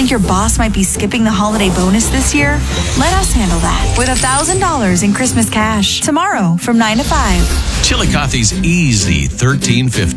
Think your boss might be skipping the holiday bonus this year? Let us handle that with $1,000 in Christmas cash tomorrow from 9 to 5. Chillicothe's easy $13.50.